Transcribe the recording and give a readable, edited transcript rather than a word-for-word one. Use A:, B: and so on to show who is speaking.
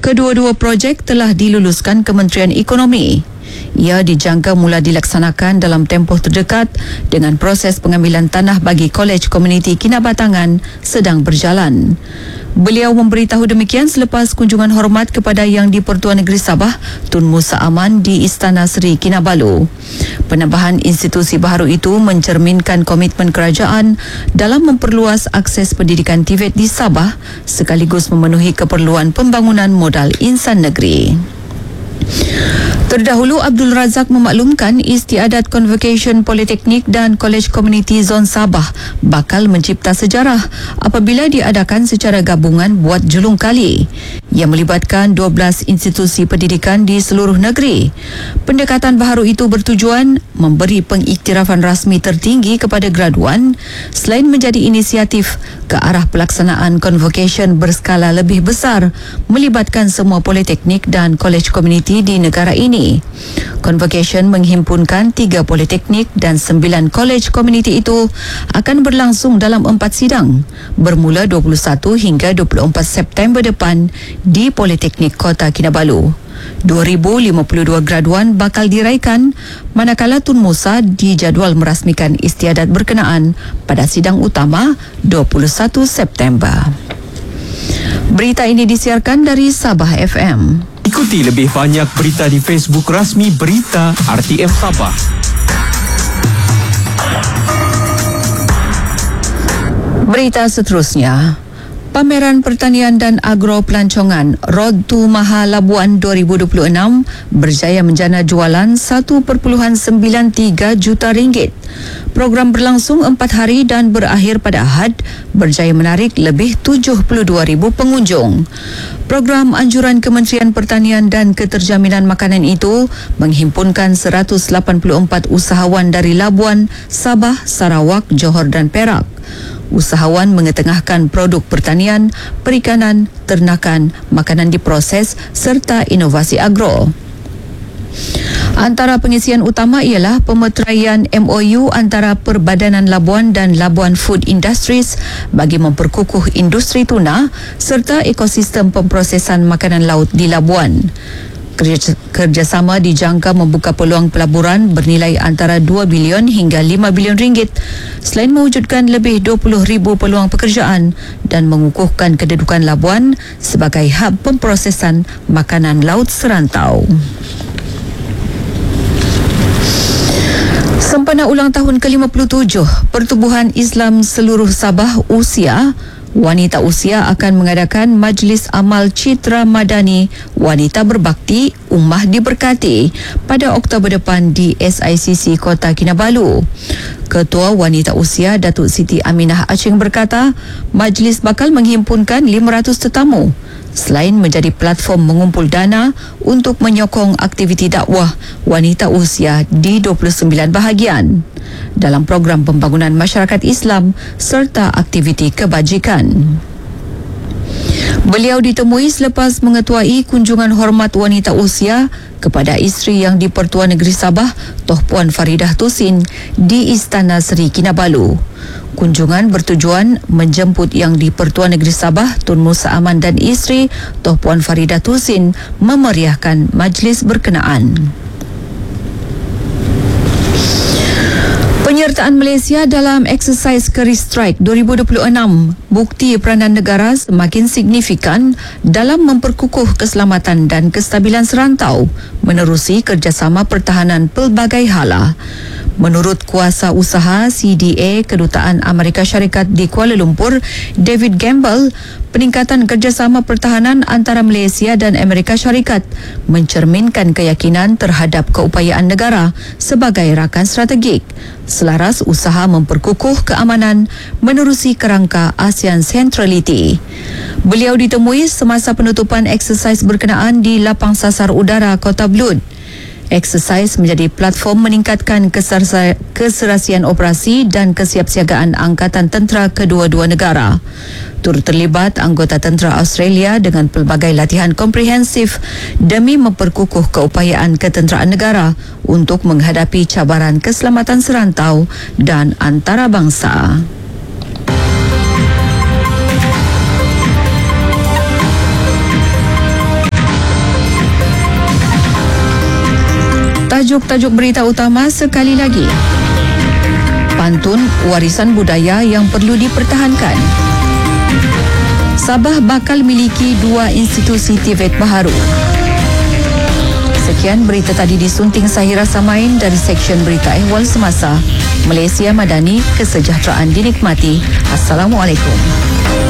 A: Kedua-dua projek telah diluluskan Kementerian Ekonomi. Ia dijangka mula dilaksanakan dalam tempoh terdekat dengan proses pengambilan tanah bagi Kolej Komuniti Kinabatangan sedang berjalan. Beliau memberitahu demikian selepas kunjungan hormat kepada Yang di-Pertuan Negeri Sabah Tun Musa Aman di Istana Seri Kinabalu. Penambahan institusi baharu itu mencerminkan komitmen kerajaan dalam memperluas akses pendidikan TVET di Sabah sekaligus memenuhi keperluan pembangunan modal insan negeri. Terdahulu, Abdul Razak memaklumkan istiadat Convocation Politeknik dan Kolej Komuniti Zon Sabah bakal mencipta sejarah apabila diadakan secara gabungan buat julung kali yang melibatkan 12 institusi pendidikan di seluruh negeri. Pendekatan baharu itu bertujuan memberi pengiktirafan rasmi tertinggi kepada graduan selain menjadi inisiatif ke arah pelaksanaan convocation berskala lebih besar melibatkan semua politeknik dan kolej komuniti di negara ini. Convocation menghimpunkan 3 politeknik dan 9 kolej komuniti itu akan berlangsung dalam 4 sidang bermula 21 hingga 24 September depan di Politeknik Kota Kinabalu. 2,052 graduan bakal diraikan manakala Tun Musa dijadual merasmikan istiadat berkenaan pada sidang utama 21 September. Berita ini disiarkan dari Sabah FM.
B: Ikuti lebih banyak berita di Facebook rasmi Berita RTM Sabah.
A: Berita seterusnya. Pameran Pertanian dan Agro Pelancongan Road to Maha Labuan 2026 berjaya menjana jualan 1.93 juta ringgit. Program berlangsung 4 hari dan berakhir pada Ahad, berjaya menarik lebih 72,000 pengunjung. Program anjuran Kementerian Pertanian dan Keterjaminan Makanan itu menghimpunkan 184 usahawan dari Labuan, Sabah, Sarawak, Johor dan Perak. Usahawan mengetengahkan produk pertanian, perikanan, ternakan, makanan diproses serta inovasi agro. Antara pengisian utama ialah pemeteraian MOU antara Perbadanan Labuan dan Labuan Food Industries bagi memperkukuh industri tuna serta ekosistem pemprosesan makanan laut di Labuan. Kerjasama dijangka membuka peluang pelaburan bernilai antara 2 bilion hingga 5 bilion ringgit selain mewujudkan lebih 20,000 peluang pekerjaan dan mengukuhkan kedudukan Labuan sebagai hub pemprosesan makanan laut serantau. Sempena ulang tahun ke-57 Pertubuhan Islam Seluruh Sabah Usia, Wanita Usia akan mengadakan Majlis Amal Citra Madani Wanita Berbakti Ummah Diberkati pada Oktober depan di SICC Kota Kinabalu. Ketua Wanita Usia Datuk Siti Aminah Aceng berkata, majlis bakal menghimpunkan 500 tetamu selain menjadi platform mengumpul dana untuk menyokong aktiviti dakwah wanita usia di 29 bahagian dalam program pembangunan masyarakat Islam serta aktiviti kebajikan. Beliau ditemui selepas mengetuai kunjungan hormat wanita usia kepada isteri Yang di-Pertuan Negeri Sabah, Toh Puan Faridah Tusin di Istana Seri Kinabalu. Kunjungan bertujuan menjemput Yang di-Pertuan Negeri Sabah, Tun Musa Aman dan isteri Toh Puan Faridah Tusin memeriahkan majlis berkenaan. Penyertaan Malaysia dalam eksersis Keris Strike 2026 bukti peranan negara semakin signifikan dalam memperkukuh keselamatan dan kestabilan serantau menerusi kerjasama pertahanan pelbagai hala. Menurut kuasa usaha CDA Kedutaan Amerika Syarikat di Kuala Lumpur, David Gamble, peningkatan kerjasama pertahanan antara Malaysia dan Amerika Syarikat mencerminkan keyakinan terhadap keupayaan negara sebagai rakan strategik selaras usaha memperkukuh keamanan menerusi kerangka ASEAN Centrality. Beliau ditemui semasa penutupan eksersis berkenaan di Lapang Sasar Udara Kota Blud. Eksersis menjadi platform meningkatkan keserasian operasi dan kesiapsiagaan Angkatan Tentera kedua-dua negara. Turut terlibat anggota tentera Australia dengan pelbagai latihan komprehensif demi memperkukuh keupayaan ketenteraan negara untuk menghadapi cabaran keselamatan serantau dan antarabangsa. Tajuk-tajuk berita utama sekali lagi. Pantun warisan budaya yang perlu dipertahankan. Sabah bakal miliki 2 institusi TVET baharu. Sekian berita tadi disunting Sahira Samain dari Seksyen Berita Ehwal Semasa. Malaysia Madani, kesejahteraan dinikmati. Assalamualaikum.